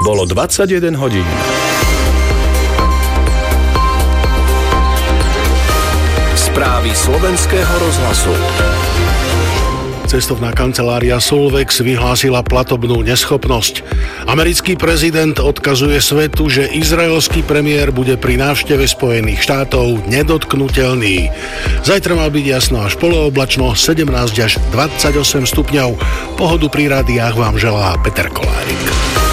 Bolo 21 hodín. Správy slovenského rozhlasu. Cestovná kancelária Solvex vyhlásila platobnú neschopnosť. Americký prezident odkazuje svetu, že izraelský premiér bude pri návšteve Spojených štátov nedotknuteľný. Zajtra má byť jasno až polooblačno, 17 až 28 stupňov. Pohodu pri rádiách vám želá Peter Kolárik.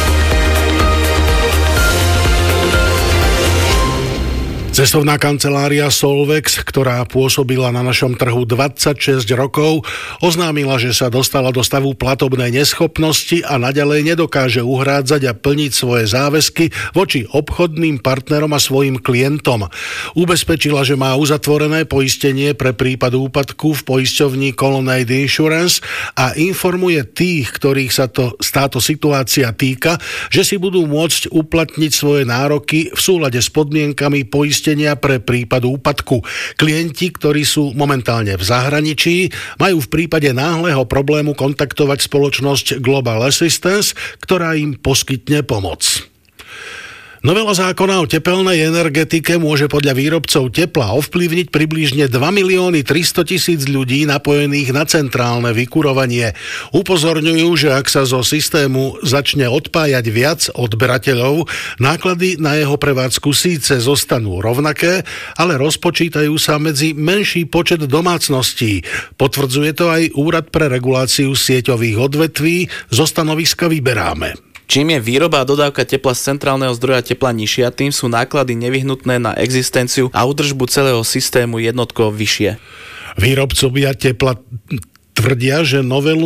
Cestovná kancelária Solvex, ktorá pôsobila na našom trhu 26 rokov, oznámila, že sa dostala do stavu platobnej neschopnosti a naďalej nedokáže uhrádzať a plniť svoje záväzky voči obchodným partnerom a svojim klientom. Ubezpečila, že má uzatvorené poistenie pre prípad úpadku v poisťovni Colonnade Insurance a informuje tých, ktorých sa táto situácia týka, že si budú môcť uplatniť svoje nároky v súlade s podmienkami poistenia pre prípad úpadku. Klienti, ktorí sú momentálne v zahraničí, majú v prípade náhleho problému kontaktovať spoločnosť Global Assistance, ktorá im poskytne pomoc. Novela zákona o tepelnej energetike môže podľa výrobcov tepla ovplyvniť približne 2 300 000 ľudí napojených na centrálne vykurovanie. Upozorňujú, že ak sa zo systému začne odpájať viac odberateľov, náklady na jeho prevádzku síce zostanú rovnaké, ale rozpočítajú sa medzi menší počet domácností. Potvrdzuje to aj Úrad pre reguláciu sieťových odvetví, zo stanoviska Vyberáme. Čím je výroba a dodávka tepla z centrálneho zdroja tepla nižšia, tým sú náklady nevyhnutné na existenciu a údržbu celého systému jednotkovo vyššie. Výrobcovia tepla tvrdia, že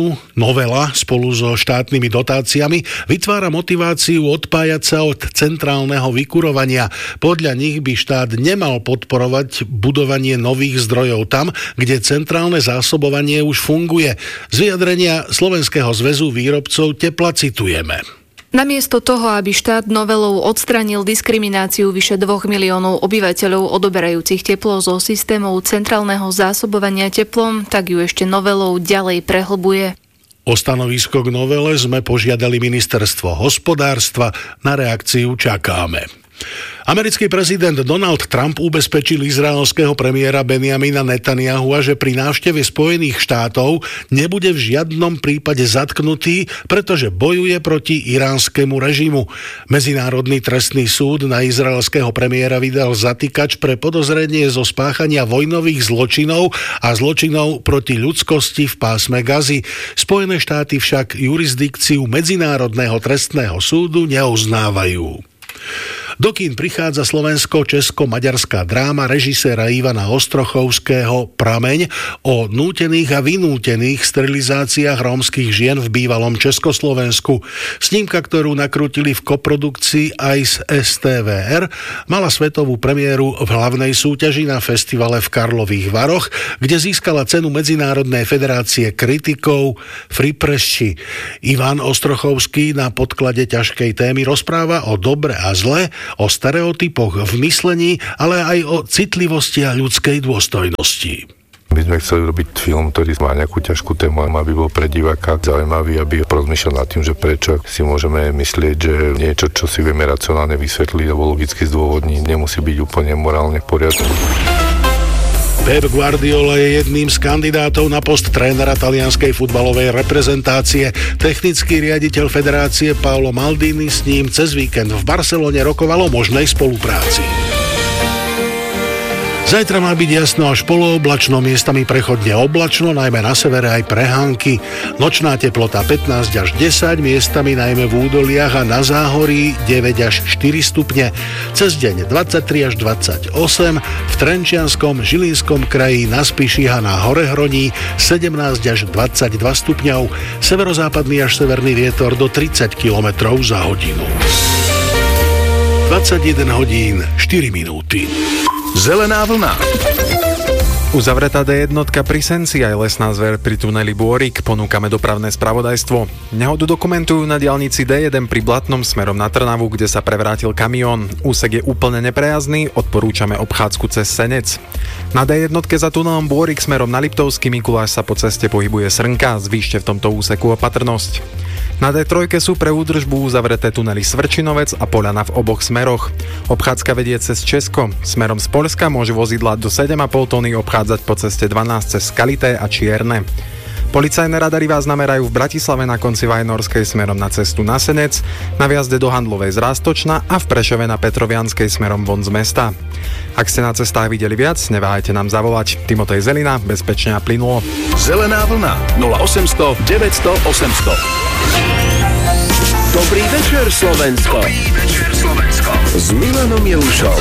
novela spolu so štátnymi dotáciami vytvára motiváciu odpájať sa od centrálneho vykurovania. Podľa nich by štát nemal podporovať budovanie nových zdrojov tam, kde centrálne zásobovanie už funguje. Z vyjadrenia Slovenského zväzu výrobcov tepla citujeme. Namiesto toho, aby štát novelou odstránil diskrimináciu vyše 2 miliónov obyvateľov odoberajúcich teplo zo systémov centrálneho zásobovania teplom, tak ju ešte novelou ďalej prehlbuje. O stanovisko k novele sme požiadali ministerstvo hospodárstva, na reakciu čakáme. Americký prezident Donald Trump ubezpečil izraelského premiéra Benjamina Netanjahu, že pri návšteve Spojených štátov nebude v žiadnom prípade zatknutý, pretože bojuje proti iránskemu režimu. Medzinárodný trestný súd na izraelského premiéra vydal zatýkač pre podozrenie zo spáchania vojnových zločinov a zločinov proti ľudskosti v pásme Gazy. Spojené štáty však jurisdikciu Medzinárodného trestného súdu neuznávajú. Do kín prichádza slovensko-česko-maďarská dráma režiséra Ivana Ostrochovského Prameň o nútených a vynútených sterilizáciách rómskych žien v bývalom Československu. Snímka, ktorú nakrútili v koprodukcii aj z STVR, mala svetovú premiéru v hlavnej súťaži na festivale v Karlových Varoch, kde získala cenu Medzinárodnej federácie kritikov Fripresci. Ivan Ostrochovský na podklade ťažkej témy rozpráva o dobre a zle, o stereotypoch v myslení, ale aj o citlivosti a ľudskej dôstojnosti. My sme chceli robiť film, ktorý má nejakú ťažkú tému, aby bol pre diváka zaujímavý, aby rozmýšľal nad tým, že prečo si môžeme myslieť, že niečo, čo si vieme racionálne vysvetliť alebo logicky zdôvodniť, nemusí byť úplne morálne v poriadku. Pep Guardiola je jedným z kandidátov na post trénera talianskej futbalovej reprezentácie. Technický riaditeľ federácie Paolo Maldini s ním cez víkend v Barcelone rokoval o možnej spolupráci. Zajtra má byť jasno až polooblačno, miestami prechodne oblačno, najmä na severe aj prehánky. Nočná teplota 15 až 10, miestami najmä v údoliach a na záhorí 9 až 4 stupne. Cez deň 23 až 28, v Trenčianskom, Žilinskom kraji, na Spiši a na Horehroní 17 až 22 stupňov, severozápadný až severný vietor do 30 km za hodinu. 21 hodín 4 minúty. Zelená vlna. Uzavretá D1 pri Senci aj lesná zver pri tuneli Bôrik. Ponúkame dopravné spravodajstvo. Nehodu dokumentujú na diaľnici D1 pri Blatnom smerom na Trnavu, kde sa prevrátil kamión. Úsek je úplne neprejazdný, odporúčame obchádzku cez Senec. Na D1 za tunelom Bôrik smerom na Liptovský Mikuláš sa po ceste pohybuje srnka, zvýšte v tomto úseku opatrnosť. Na D3 sú pre údržbu uzavreté tunely Svrčinovec a Poľana v oboch smeroch. Obchádzka vedie cez Česko. Smerom z Poľska môžu vozidlá do 7,5 tony obchádzať po ceste 12 cez Skalité a Čierne. Policajné radary vás namerajú v Bratislave na konci Vajnorskej smerom na cestu na Senec, na viazde do Handlovej z Rástočna a v Prešove na Petrovianskej smerom von z mesta. Ak ste na cestách videli viac, neváhajte nám zavolať. Timotej Zelina, bezpečne a plynulo. Zelená vlna 0800 900 800. Dobrý večer, Slovensko. S Milanom Jelušom.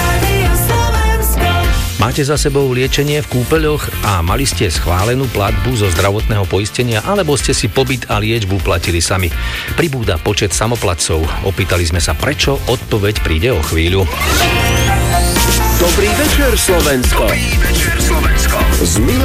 Máte za sebou liečenie v kúpeľoch a mali ste schválenú platbu zo zdravotného poistenia, alebo ste si pobyt a liečbu platili sami? Pribúda počet samoplatcov. Opýtali sme sa prečo, odpoveď príde o chvíľu. Dobrý večer, Slovensko. S Milanom